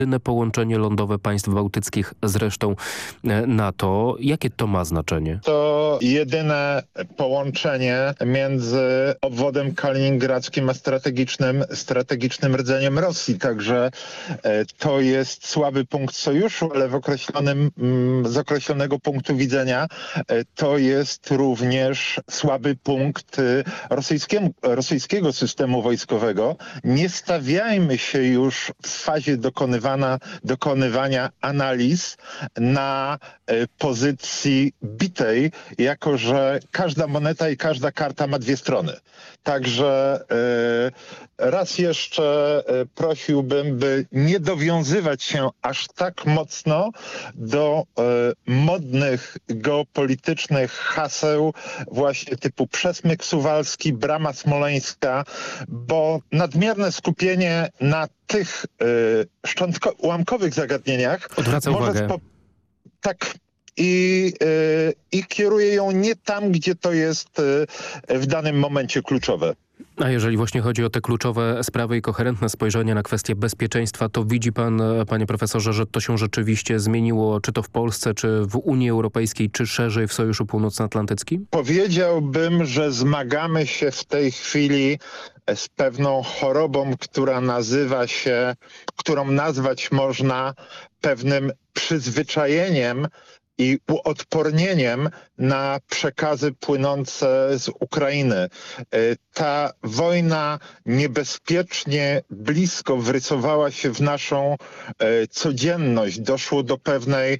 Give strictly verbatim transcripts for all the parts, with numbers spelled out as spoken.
jedyne połączenie lądowe państw bałtyckich z resztą NATO. Jakie to ma znaczenie? To jedyne połączenie między obwodem kaliningradzkim a strategicznym, strategicznym rdzeniem Rosji. Także to jest słaby punkt sojuszu, ale w określonym, z określonego punktu widzenia to jest również słaby punkt rosyjskiego, rosyjskiego systemu wojskowego. Nie stawiajmy się już w fazie dokonywana, dokonywania analiz na pozycji bitej, jako że każda moneta i każda karta ma dwie strony. Także raz jeszcze prosiłbym, by nie dowiązywać się aż tak mocno do modnych geopolitycznych haseł właśnie typu przesmyk suwalski, brama smoleńska, bo nadmierne skupienie na tych szczątko- ułamkowych zagadnieniach odwraca może uwagę. Spo- tak i, yy, i kieruje ją nie tam, gdzie to jest yy, w danym momencie kluczowe. A jeżeli właśnie chodzi o te kluczowe sprawy i koherentne spojrzenie na kwestię bezpieczeństwa, to widzi pan, panie profesorze, że to się rzeczywiście zmieniło, czy to w Polsce, czy w Unii Europejskiej, czy szerzej w Sojuszu Północnoatlantyckim? Powiedziałbym, że zmagamy się w tej chwili z pewną chorobą, która nazywa się, którą nazwać można pewnym przyzwyczajeniem i uodpornieniem na przekazy płynące z Ukrainy. Ta wojna niebezpiecznie blisko wrysowała się w naszą codzienność. Doszło do pewnej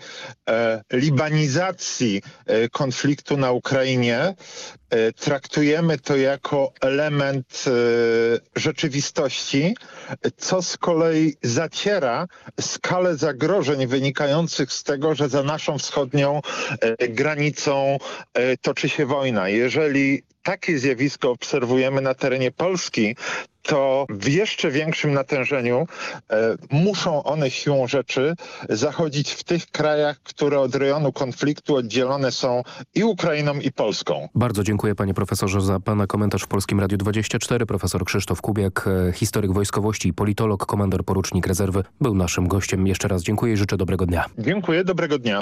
libanizacji konfliktu na Ukrainie. Traktujemy to jako element rzeczywistości, co z kolei zaciera skalę zagrożeń wynikających z tego, że za naszą wschodnią granicą toczy się wojna. Jeżeli takie zjawisko obserwujemy na terenie Polski, to w jeszcze większym natężeniu e, muszą one siłą rzeczy zachodzić w tych krajach, które od rejonu konfliktu oddzielone są i Ukrainą, i Polską. Bardzo dziękuję panie profesorze za pana komentarz w Polskim Radiu dwadzieścia cztery. Profesor Krzysztof Kubiak, historyk wojskowości i politolog, komandor porucznik rezerwy, był naszym gościem. Jeszcze raz dziękuję i życzę dobrego dnia. Dziękuję, dobrego dnia.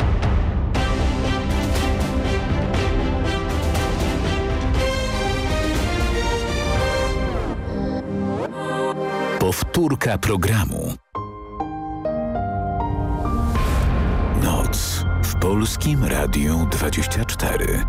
Powtórka programu. Noc w Polskim Radiu dwadzieścia cztery.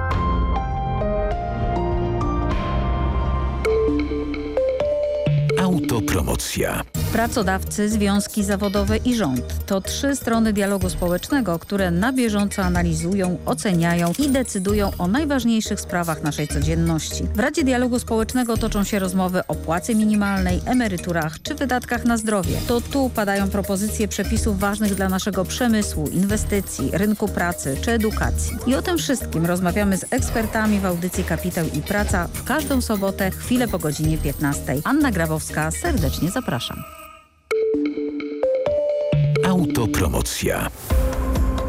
Autopromocja. Pracodawcy, związki zawodowe i rząd to trzy strony dialogu społecznego, które na bieżąco analizują, oceniają i decydują o najważniejszych sprawach naszej codzienności. W Radzie Dialogu Społecznego toczą się rozmowy o płacy minimalnej, emeryturach czy wydatkach na zdrowie. To tu padają propozycje przepisów ważnych dla naszego przemysłu, inwestycji, rynku pracy czy edukacji. I o tym wszystkim rozmawiamy z ekspertami w audycji Kapitał i Praca w każdą sobotę, chwilę po godzinie piętnastej. Anna Grabowska, serdecznie zapraszam. Autopromocja.